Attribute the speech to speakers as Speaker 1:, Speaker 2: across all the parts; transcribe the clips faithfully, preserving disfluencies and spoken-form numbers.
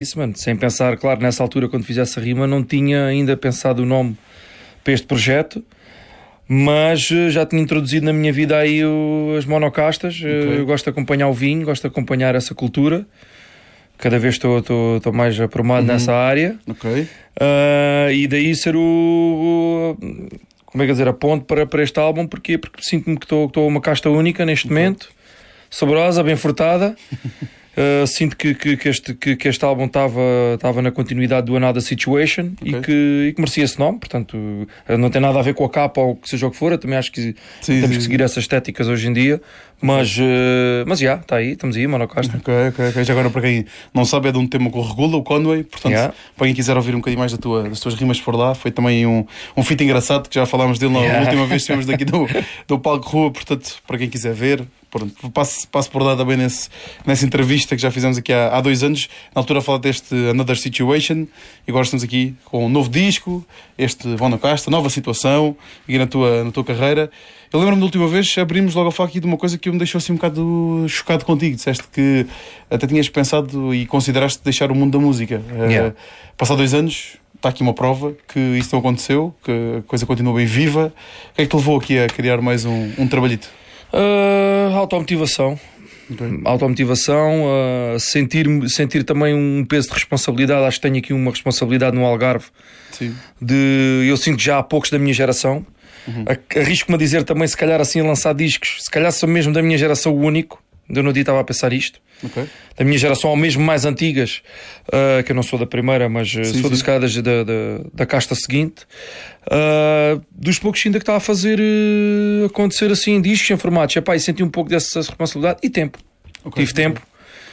Speaker 1: Isso, mano, sem pensar, claro, nessa altura, quando fizesse a rima, não tinha ainda pensado o nome para este projeto, mas uh, já tinha introduzido na minha vida aí o, as monocastas. Okay. Uh, eu gosto de acompanhar o vinho, gosto de acompanhar essa cultura. Cada vez estou, estou, estou mais aprumado uhum. nessa área.
Speaker 2: Okay.
Speaker 1: Uh, e daí ser o, o... como é que dizer, a ponte para, para este álbum. Porquê? Porque sinto-me que estou, estou uma casta única neste okay. momento. Saborosa, bem furtada. Uh, sinto que, que, que, este, que, que este álbum estava na continuidade do Another Situation. Okay. e, que, e que merecia esse nome. Portanto, não tem nada a ver com a capa ou que seja o que for. Eu também acho que sim, temos sim, que seguir sim. essas estéticas hoje em dia. Mas, uh, mas já, está aí, estamos aí, monocasta.
Speaker 2: Ok, ok, ok. Já agora, para quem não sabe, é de um tema com o Regula, o Conway. Portanto, yeah. para quem quiser ouvir um bocadinho mais da tua, das tuas rimas por lá, foi também um, um feat engraçado, que já falámos dele na yeah. última vez que estivemos daqui do, do Palco Rua. Portanto, para quem quiser ver, pronto, passo, passo por lá também nesse, nessa entrevista que já fizemos aqui há, há dois anos. Na altura falar deste Another Situation. E agora estamos aqui com um novo disco, este monocasta, nova situação, aqui na tua, na tua carreira. Eu lembro-me da última vez, abrimos logo a falar aqui de uma coisa que me deixou assim um bocado chocado contigo. Disseste que até tinhas pensado e consideraste deixar o mundo da música.
Speaker 1: Yeah.
Speaker 2: Uh, passado dois anos, está aqui uma prova que isso não aconteceu, que a coisa continua bem viva. O que é que te levou aqui a criar mais um, um trabalhito?
Speaker 1: Uh, automotivação. Okay. Automotivação, uh, sentir, sentir também um peso de responsabilidade. Acho que tenho aqui uma responsabilidade no Algarve.
Speaker 2: Sim.
Speaker 1: De, eu sinto que já há poucos da minha geração.
Speaker 2: Uhum.
Speaker 1: Arrisco-me a dizer também, se calhar assim, a lançar discos. Se calhar sou mesmo da minha geração o único. Eu no dia estava a pensar isto.
Speaker 2: Okay.
Speaker 1: Da minha geração, ou mesmo mais antigas, uh, que eu não sou da primeira, mas sim, sou sim. da, da, da, da casta seguinte. Uh, dos poucos ainda que está a fazer uh, acontecer assim, discos em formatos. Epá, e senti um pouco dessa responsabilidade e tempo. Okay. Tive okay. tempo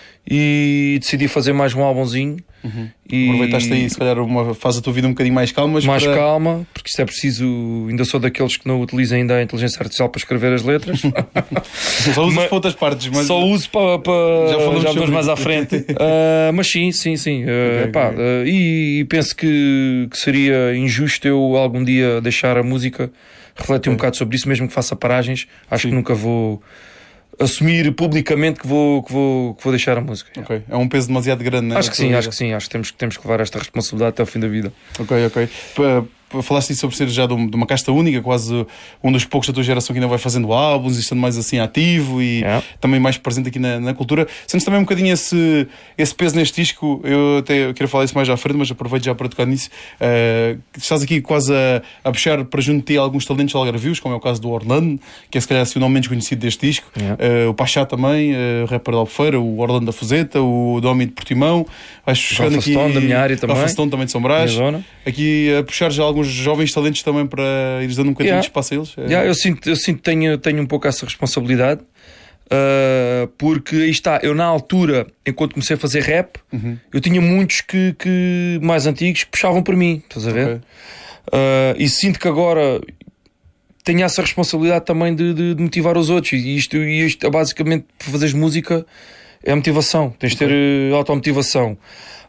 Speaker 1: e decidi fazer mais um álbumzinho.
Speaker 2: Uhum.
Speaker 1: E...
Speaker 2: aproveitaste aí, se calhar, uma fase da tua vida um bocadinho mais calma.
Speaker 1: Mais
Speaker 2: para...
Speaker 1: calma, porque isto é preciso. Ainda sou daqueles que não utilizam ainda a inteligência artificial para escrever as letras.
Speaker 2: Só usas para outras partes, mas
Speaker 1: só uso para, para...
Speaker 2: já falamos
Speaker 1: já vamos mais à frente. uh, mas sim, sim, sim. Uh,
Speaker 2: okay,
Speaker 1: pá,
Speaker 2: okay.
Speaker 1: Uh, e, e penso que, que seria injusto eu algum dia deixar a música. Refletir okay. um bocado sobre isso, mesmo que faça paragens. Acho sim. que nunca vou assumir publicamente que vou, que vou, que vou deixar a música.
Speaker 2: Ok, é um peso demasiado grande, não é?
Speaker 1: Acho que sim, acho que sim. Acho que temos, temos que levar esta responsabilidade até o fim da vida.
Speaker 2: Ok, ok. P Falaste sobre ser já de uma casta única, quase um dos poucos da tua geração que ainda vai fazendo álbuns e estando mais assim ativo e yeah. também mais presente aqui na, na cultura. Sentes também um bocadinho esse, esse peso neste disco? Eu até quero falar isso mais à frente, mas aproveito já para tocar nisso. Uh, estás aqui quase a, a puxar para junto de ti alguns talentos algarvios, como é o caso do Orlando, que é se calhar assim, o nome menos conhecido deste disco.
Speaker 1: Yeah.
Speaker 2: Uh, o Pachá também, uh, o rapper da Albufeira, o Orlando da Fuzeta, o Domi de Portimão. Vais chegando aqui.
Speaker 1: Da minha área também.
Speaker 2: Rafastão também de São Brás. Aqui a puxar já alguns jovens talentos também para ires dando um bocadinho
Speaker 1: yeah.
Speaker 2: de espaço a eles. É...
Speaker 1: Yeah, eu sinto, eu sinto que tenho, tenho um pouco essa responsabilidade, uh, porque aí está, eu na altura, enquanto comecei a fazer rap,
Speaker 2: uhum.
Speaker 1: eu tinha muitos que, que mais antigos que puxavam por mim, estás a ver?
Speaker 2: Okay.
Speaker 1: Uh, e sinto que agora tenho essa responsabilidade também de, de, de motivar os outros, e isto, e isto basicamente, para fazeres música é motivação, tens de okay. ter uh, automotivação.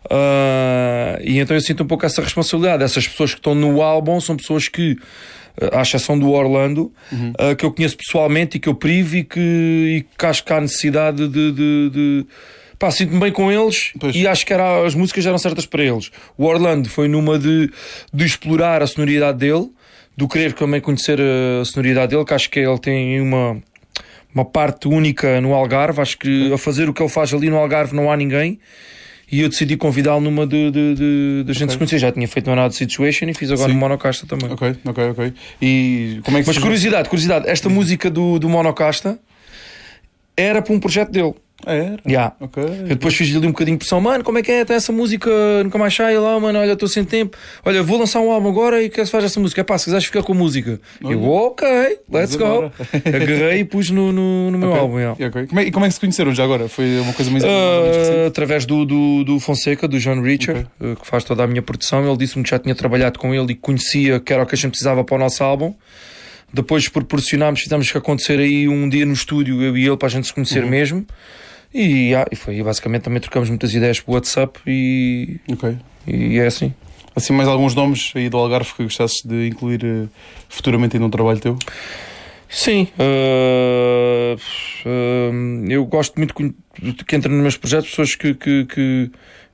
Speaker 1: Uh, e então eu sinto um pouco essa responsabilidade. Essas pessoas que estão no álbum são pessoas que, à exceção do Orlando,
Speaker 2: uhum.
Speaker 1: uh, que eu conheço pessoalmente e que eu privo e que, e que acho que há necessidade de, de, de... Pá, sinto-me bem com eles. Pois. E acho que era, as músicas eram certas para eles. O Orlando foi numa de, de explorar a sonoridade dele, de querer também conhecer a sonoridade dele, que acho que ele tem uma, uma parte única no Algarve. Acho que okay. a fazer o que ele faz ali no Algarve não há ninguém. E eu decidi convidá-lo numa de, de, de, de gente okay. se conhecer. Já tinha feito no Another Situation e fiz agora no Monocasta também.
Speaker 2: Ok, ok, ok. E como é que
Speaker 1: Mas curiosidade, curiosidade, esta uhum. música do, do Monocasta era para um projeto dele.
Speaker 2: Ah, era?
Speaker 1: Yeah.
Speaker 2: Okay.
Speaker 1: Eu depois fiz ali um bocadinho de pressão. Mano, como é que é? Tem essa música, nunca mais sai lá, mano. Olha, estou sem tempo. Olha, vou lançar um álbum agora e quer se faz essa música? É pá, se quiseres ficar com a música. Olha. Eu, ok, let's go. Agarrei e pus no, no, no meu
Speaker 2: okay.
Speaker 1: álbum. Yeah.
Speaker 2: Okay. Como, é, e como é que se conheceram já agora? Foi uma coisa mais.
Speaker 1: Uh, através do, do, do Fonseca, do John Richard,
Speaker 2: okay.
Speaker 1: uh, que faz toda a minha produção. Ele disse-me que já tinha trabalhado com ele e conhecia que era o que a gente precisava para o nosso álbum. Depois proporcionámos, fizemos que acontecer aí um dia no estúdio, eu e ele, para a gente se conhecer uhum. mesmo. E, ah, e foi basicamente também trocamos muitas ideias por WhatsApp e,
Speaker 2: okay.
Speaker 1: e é assim.
Speaker 2: Assim, mais alguns nomes aí do Algarve que gostasses de incluir uh, futuramente em um trabalho teu?
Speaker 1: Sim, uh, uh, eu gosto muito que, que entrem nos meus projetos pessoas que, que, que,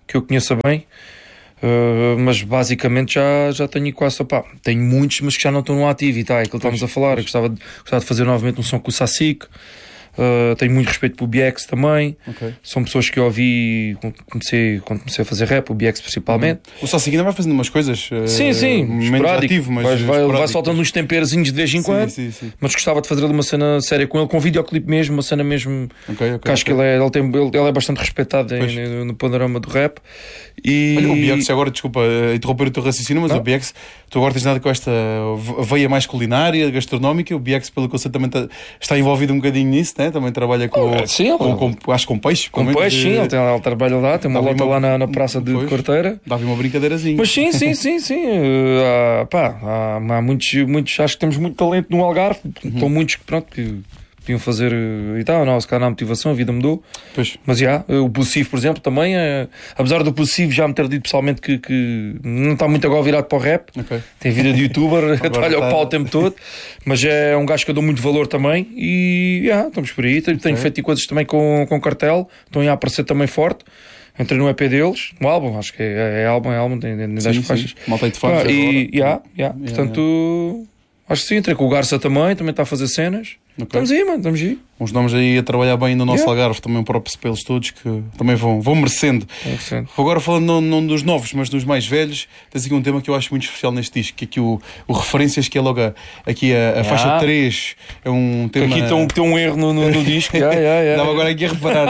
Speaker 1: que eu conheça bem. Uh, mas basicamente já, já tenho quase, opá, tenho muitos, mas que já não estão no ativo e tá, é aquilo que estamos a falar. Eu gostava de, gostava de fazer novamente um som com o Sassic. Uh, tenho muito respeito pelo B X também. Okay. São pessoas que eu ouvi quando comecei, quando comecei a fazer rap, o B X principalmente.
Speaker 2: Uhum. O Sassic ainda vai fazendo umas coisas. Uh,
Speaker 1: sim, sim,
Speaker 2: menos ativo, mas
Speaker 1: vai, vai, vai soltando uns temperozinhos de vez em quando. Sim, sim, sim. Mas gostava de fazer uma cena séria com ele, com um videoclipe mesmo, uma cena mesmo. Okay, okay, que acho okay. que ele é, ele, tem, ele, ele é bastante respeitado em, no panorama do rap. E...
Speaker 2: Olha, o B X, agora, desculpa interromper o teu raciocínio, mas não? O B X, tu agora tens nada com esta veia mais culinária, gastronómica. O B X, pelo que eu sei, também está, está envolvido um bocadinho nisso, né? Também trabalha com.
Speaker 1: Oh, sim,
Speaker 2: com, com, com, acho com peixe.
Speaker 1: Com peixe, sim, ele, tem, ele trabalha lá, tem uma lota uma, lá na, na praça de pois, Corteira.
Speaker 2: Dava uma brincadeirazinha.
Speaker 1: Mas sim, sim, sim, sim. Uh, uh, pá, há, há muitos, muitos, acho que temos muito talento no Algarve. Uhum. Estão muitos que, pronto, que podiam fazer uh, e tal, não, se calhar na motivação, a vida mudou.
Speaker 2: Pois.
Speaker 1: Mas já, yeah, o Possível, por exemplo, também, uh, apesar do Possível já me ter dito pessoalmente que, que não está muito agora virado para o rap, okay. Tem vida de youtuber, trabalha tá... o pau o tempo todo, mas é um gajo que eu dou muito valor também e já, yeah, estamos por aí. Tenho, okay. feito coisas também com, com Cartel, estão a aparecer também forte. Entrei no E P deles, no álbum, acho que é, é álbum, é álbum, tem dez faixas.
Speaker 2: Malta de fãs.
Speaker 1: Ah, e, yeah, yeah, portanto, yeah. Acho que sim, entrei com o Garça também, também está a fazer cenas. Okay. Estamos aí, mano, estamos aí.
Speaker 2: Uns nomes aí a trabalhar bem no nosso yeah. Algarve, também o próprio pelos todos, que também vão, vão merecendo.
Speaker 1: merecendo.
Speaker 2: Agora falando não, não dos novos, mas dos mais velhos, tens aqui um tema que eu acho muito especial neste disco, que é aqui o, o Referências, que é logo a, aqui a, a yeah. faixa três, é um tema...
Speaker 1: Aqui tem um, tem um erro no, no, no disco. yeah, yeah, yeah.
Speaker 2: Dava agora aqui a reparar.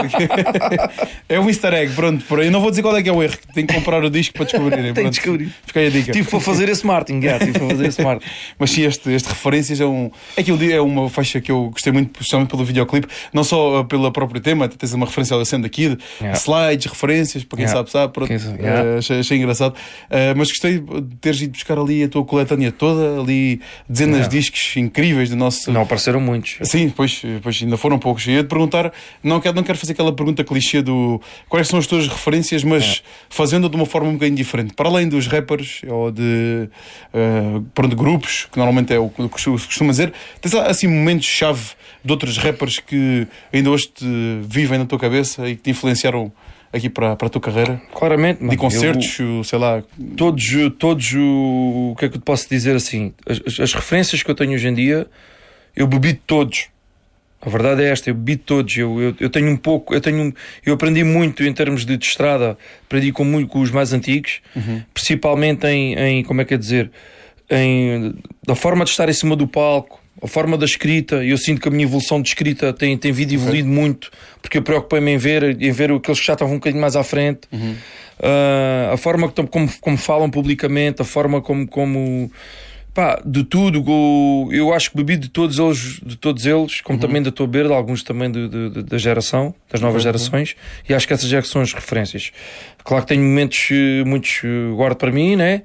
Speaker 2: É um easter egg, pronto, por aí. Eu não vou dizer qual é que é o erro, tenho que comprar o disco para descobrir.
Speaker 1: Tem que descobrir.
Speaker 2: Fica aí a dica.
Speaker 1: Tive para fazer esse Martin, yeah, tive para fazer esse Martin.
Speaker 2: Mas sim, este, este Referências é um... Aquilo é uma faixa que eu gostei muito, especialmente pelo videoclipe, não só pelo próprio tema, tens uma referência ao Send Kid, yeah. slides, referências, para quem yeah. sabe, sabe, pronto, yeah. uh, achei, achei engraçado. Uh, mas gostei de teres ido buscar ali a tua coletânea toda, ali dezenas yeah. de discos incríveis do nosso...
Speaker 1: Não apareceram muitos.
Speaker 2: Sim, pois, pois ainda foram poucos. E ia te perguntar, não quero, não quero fazer aquela pergunta clichê do quais são as tuas referências, mas yeah. fazendo de uma forma um bocadinho diferente. Para além dos rappers ou de, uh, pronto, grupos, que normalmente é o que costuma dizer, tens assim momentos-chave de outros rappers que ainda hoje te vivem na tua cabeça e que te influenciaram aqui para, para a tua carreira?
Speaker 1: Claramente, mano.
Speaker 2: De concertos, eu, sei lá.
Speaker 1: Todos, todos o, o que é que eu te posso dizer assim? As, as referências que eu tenho hoje em dia, eu bebi de todos. A verdade é esta, eu bebi de todos. Eu, eu, eu tenho um pouco, eu tenho, eu aprendi muito em termos de, de estrada, aprendi com, muito, com os mais antigos, uhum. principalmente em, em, como é que é dizer, em, da forma de estar em cima do palco. A forma da escrita, eu sinto que a minha evolução de escrita tem, tem vindo evoluído okay. muito, porque eu preocupei-me em ver, em ver aqueles que já estavam um bocadinho mais à frente, uhum. uh, a forma como, como falam publicamente, a forma como, como pá, de tudo, eu acho que bebi de todos eles, de todos eles como uhum. também da tua beira, alguns também de, de, da geração, das novas uhum. gerações, e acho que essas já são as referências. Claro que tenho momentos, muitos guardo para mim, né?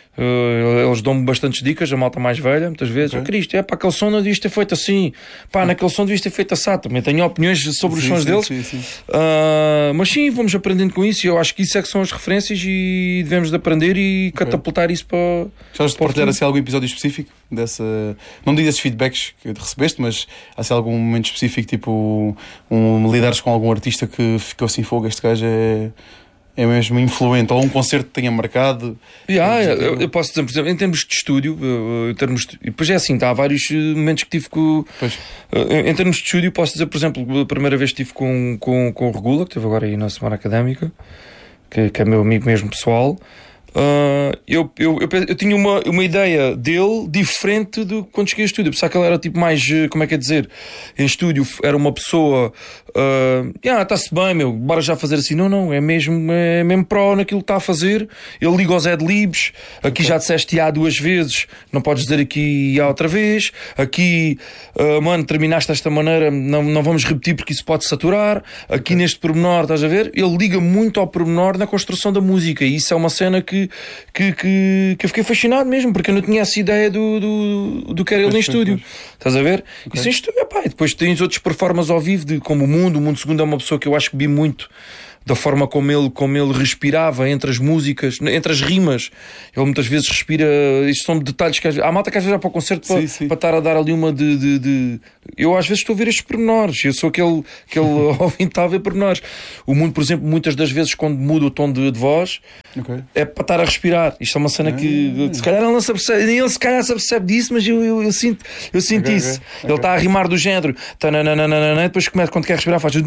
Speaker 1: Uh, eles dão-me bastantes dicas, a malta mais velha, muitas vezes. Okay. Oh, Cristo, é para aquele som não devias ter feito assim, pá, naquele som devias ter feito assim. Também tenho opiniões sobre sim, os sons sim, deles, sim, sim. Uh, mas sim, vamos aprendendo com isso. E eu acho que isso é que são as referências e devemos de aprender e okay. catapultar isso para.
Speaker 2: Estás de partilhar assim, algum episódio específico dessa? Não digo esses feedbacks que te recebeste, mas há assim, algum momento específico, tipo um, lidares com algum artista que ficou assim, fogo, este gajo é. É mesmo influente, ou um concerto que tenha marcado.
Speaker 1: Yeah, eu, eu posso dizer, por exemplo, em termos de estúdio, em termos de, e depois é assim, há vários momentos que tive com. Pois. Em termos de estúdio, posso dizer, por exemplo, a primeira vez que estive com, com, com o Regula, que teve agora aí na Semana Académica, que, que é meu amigo mesmo pessoal. Uh, eu, eu, eu, eu tinha uma, uma ideia dele diferente de quando cheguei ao estúdio. Pensava que ele era tipo mais, como é que é dizer, em estúdio era uma pessoa uh, ah, está-se bem, meu, bora já fazer assim. Não, não, é mesmo, é mesmo pró naquilo que está a fazer. Ele liga aos adlibs. Aqui okay. já disseste há duas vezes, não podes dizer aqui há outra vez. Aqui, uh, mano, terminaste desta maneira, não, não vamos repetir porque isso pode saturar. Aqui okay. neste pormenor, estás a ver? Ele liga muito ao pormenor na construção da música, e isso é uma cena que Que, que, que eu fiquei fascinado mesmo, porque eu não tinha essa ideia do, do, do que era ele em estúdio. Estás a ver? Okay. Isso em estúdio, pá. E depois tens outros performances ao vivo, de, como o Mundo. O Mundo Segundo é uma pessoa que eu acho que vi muito da forma como ele, como ele respirava entre as músicas, entre as rimas. Ele muitas vezes respira. Isto são detalhes que há malta que às vezes vai para o concerto para, para estar a dar ali uma de, de, de... Eu às vezes estou a ver estes pormenores. Eu sou aquele, aquele ouvinte a ver pormenores. O mundo, por exemplo, muitas das vezes quando muda o tom de, de voz, okay, é para estar a respirar. Isto é uma cena que, que se calhar ele não se apercebe, nem ele se calhar se apercebe disso, mas eu, eu, eu sinto, eu sinto okay, isso. Okay, ele está okay. a rimar do género, depois começa, quando quer respirar faz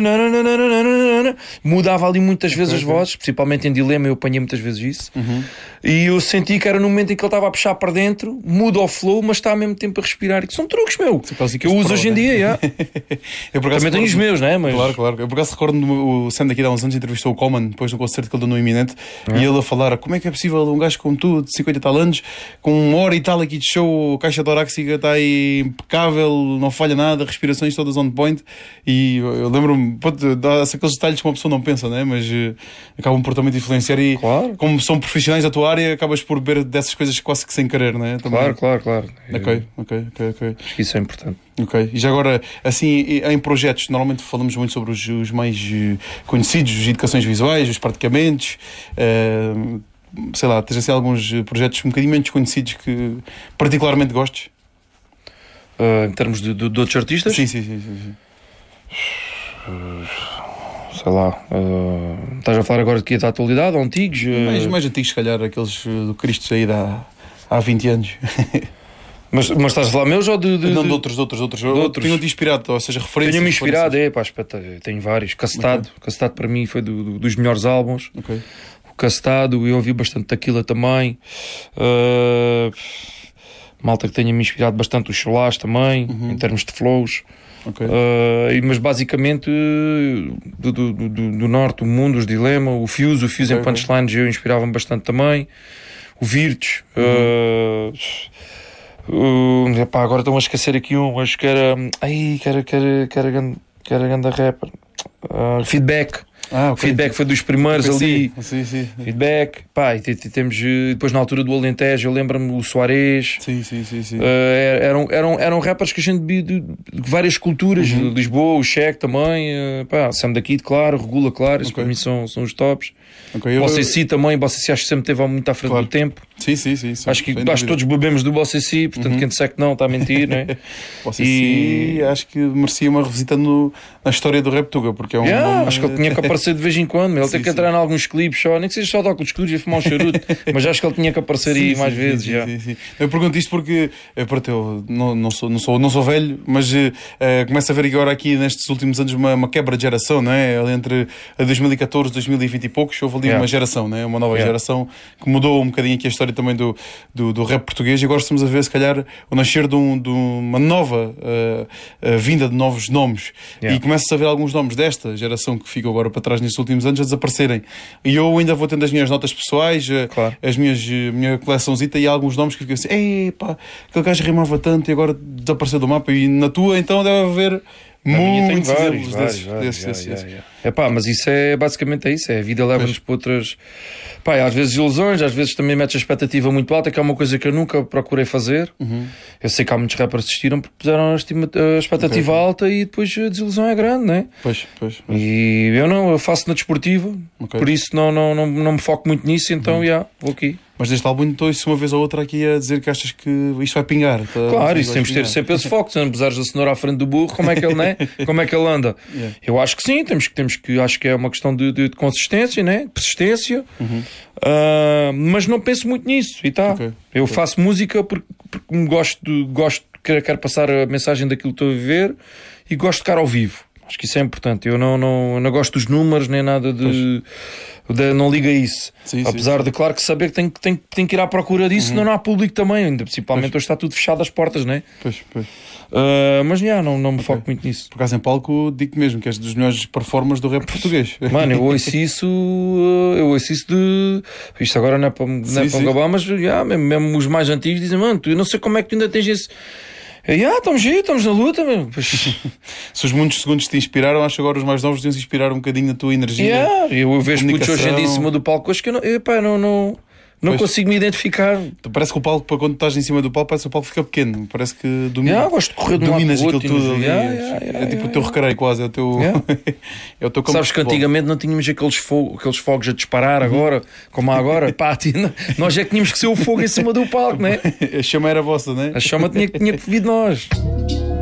Speaker 1: mudava ali muitas vezes okay, as okay. vozes, principalmente em Dilema eu apanhei muitas vezes isso, uhum. e eu senti que era no momento em que ele estava a puxar para dentro, muda o flow, mas está ao mesmo tempo a respirar, e que são truques, meu, que eu uso hoje em dia. Yeah. eu também recordo... tenho os meus, não é? Mas...
Speaker 2: Claro, claro. Eu por acaso recordo o Sam daqui há uns anos entrevistou o Coleman depois do concerto que ele deu no Iminente, uhum. e ele a falar como é que é possível um gajo como tu, de cinquenta e tal anos, com uma hora e tal aqui de show, a caixa torácica está aí impecável, não falha nada, respirações todas on point, e eu lembro-me, dá aqueles detalhes que uma pessoa não pensa, né? Mas uh, acabam por também te influenciar e
Speaker 1: claro.
Speaker 2: Como são profissionais da tua área, acabas por ver dessas coisas quase que sem querer, né?
Speaker 1: Também. Claro, claro, claro.
Speaker 2: Ok, ok, ok, ok.
Speaker 1: Acho que isso é importante.
Speaker 2: Ok, e já agora, assim, em projetos, normalmente falamos muito sobre os, os mais uh, conhecidos, as educações visuais, os praticamentos, uh, sei lá, tens assim alguns projetos um bocadinho menos conhecidos que particularmente gostes?
Speaker 1: Uh, em termos de, de, de outros artistas?
Speaker 2: Sim, sim, sim, sim, sim.
Speaker 1: Uh, sei lá, uh, estás a falar agora de que é da atualidade ou antigos? Uh...
Speaker 2: Mais, mais antigos, se calhar, aqueles do Cristo aí há, há vinte anos.
Speaker 1: Mas, mas estás a falar meus ou de... de
Speaker 2: não, de outros, de outros, de outros. De outros. Tenho-te inspirado, ou seja, referências.
Speaker 1: Tenho-me inspirado, é, pá, tenho vários. Castado, okay. Castado para mim foi do, do, dos melhores álbuns.
Speaker 2: Ok.
Speaker 1: O Castado, eu ouvi bastante daquilo também. Uh... Malta que tenha-me inspirado bastante, os Solás também, uhum. em termos de flows. Okay. Uh, mas basicamente do, do, do, do norte, o mundo, os Dilema, o Fuse, o Fuse okay, em punchlines okay. eu inspirava-me bastante também. O Virtus. Uhum. Uh, uh, epá, agora estão a esquecer aqui um, acho que era. Ai, que era, que era, que era, que era grande rapper. Uh, feedback.
Speaker 2: Ah, okay.
Speaker 1: Feedback foi dos primeiros ali.
Speaker 2: Sim, sim.
Speaker 1: Feedback. Pá, e temos depois na altura do Alentejo, eu lembro-me o Soares.
Speaker 2: Sim, sim, sim. sim.
Speaker 1: Uh, eram, eram, eram rappers que a gente via de, de várias culturas. Uhum. Lisboa, o Cheque também. Uh, pá, Sam da Kid, claro. Regula, claro. Isso okay. para mim são, são os tops. Okay, Bossa C também. Bossa C acho que sempre esteve muito à frente claro. do tempo.
Speaker 2: Sim, sim, sim. sim
Speaker 1: acho que, acho que todos bebemos do Bossa C, portanto uhum. quem disser que não está a mentir, não é?
Speaker 2: Bossa e... C acho que merecia uma revisita no, na história do Rap Tuga, porque é um.
Speaker 1: Yeah,
Speaker 2: nome...
Speaker 1: Acho que ele tinha que aparecer de vez em quando. Ele sim, tem que entrar sim. em alguns clipes só, nem que seja só de óculos escuros e fumar um charuto, mas acho que ele tinha que aparecer sim, aí sim, mais sim, vezes.
Speaker 2: Sim,
Speaker 1: já.
Speaker 2: Sim, sim. Eu pergunto isto porque pronto, eu não, não, sou, não, sou, não sou velho, mas uh, começo a ver agora aqui nestes últimos anos uma, uma quebra de geração, não é? Entre dois mil e catorze e dois mil e vinte e poucos, houve ali yeah. uma geração, não é? Uma nova yeah. geração que mudou um bocadinho aqui a história também do, do, do rap português, e agora estamos a ver, se calhar, o nascer de, um, de uma nova uh, uh, vinda de novos nomes. Yeah. E começa-se a ver alguns nomes desta geração que ficam agora para trás nestes últimos anos a desaparecerem. E eu ainda vou tendo as minhas notas pessoais, claro. as minhas, a minha coleçãozita, e há alguns nomes que ficam assim, ei pá, aquele gajo rimava tanto e agora desapareceu do mapa. E na tua então deve haver muitos
Speaker 1: vários, vários, vários, desses, yeah, yeah, yeah. É pá, mas isso é basicamente é isso, é a vida leva-nos para outras, pá, às vezes ilusões, às vezes também metes a expectativa muito alta, que é uma coisa que eu nunca procurei fazer. Uhum. Eu sei que há muitos rappers que desistiram porque puseram a, estima, a expectativa okay. alta e depois a desilusão é grande, não é?
Speaker 2: Pois, pois, pois.
Speaker 1: E eu não, eu faço na desportiva, okay. por isso não, não, não, não me foco muito nisso, então, já, uhum. yeah, vou aqui.
Speaker 2: Mas deste álbum estou-se uma vez ou outra aqui a dizer que achas que isto vai pingar. Tá?
Speaker 1: Claro, isso temos de ter sempre esse foco. Se não puseres a cenoura à frente do burro, como é que ele, né? Como é que ele anda? Yeah. Eu acho que sim, temos que, temos que, acho que é uma questão de, de, de consistência, né? Persistência, uhum. uh, mas não penso muito nisso. E tá. Okay. Eu okay. faço música porque, porque gosto, de, gosto quero, quero passar a mensagem daquilo que estou a viver e gosto de tocar ao vivo. Acho que isso é importante. Eu não, não, não gosto dos números nem nada de. de não liga isso. Sim, apesar sim, de, claro, que saber que tem, tem, tem que ir à procura disso, uhum. não há público também. Ainda, principalmente pois. Hoje está tudo fechado as portas, não é?
Speaker 2: Pois, pois.
Speaker 1: Uh, mas já, não, não me okay. foco muito nisso.
Speaker 2: Por acaso em palco, digo mesmo que és dos melhores performers do rap português.
Speaker 1: Mano, eu ouço isso, eu ouço isso de. Isto agora não é para, não é para gabar, mas já, mesmo, mesmo os mais antigos dizem, mano, eu não sei como é que tu ainda tens esse. E ah, estamos aí, estamos na luta mesmo.
Speaker 2: Se os muitos segundos te inspiraram, acho que agora os mais novos deviam se inspirar um bocadinho na tua energia.
Speaker 1: Yeah, eu vejo muitos hoje em dia em cima do palco, acho que eu não, epá, não, não, Não
Speaker 2: pois.
Speaker 1: consigo me identificar.
Speaker 2: Parece que o palco, para quando estás em cima do palco, parece que o palco fica pequeno. Parece que domina,
Speaker 1: yeah, gosto de correr de um
Speaker 2: dominas
Speaker 1: lado
Speaker 2: aquilo
Speaker 1: outro,
Speaker 2: tudo ali.
Speaker 1: yeah,
Speaker 2: é,
Speaker 1: yeah, yeah,
Speaker 2: é tipo
Speaker 1: yeah,
Speaker 2: o teu recreio quase. É o teu,
Speaker 1: yeah.
Speaker 2: é o teu campo.
Speaker 1: Sabes que antigamente não tínhamos aqueles, fogo, aqueles fogos a disparar agora, como há agora. Pá, nós é que tínhamos que ser o fogo em cima do palco, não é?
Speaker 2: A chama era vossa, não é?
Speaker 1: A chama tinha, tinha que vir de nós.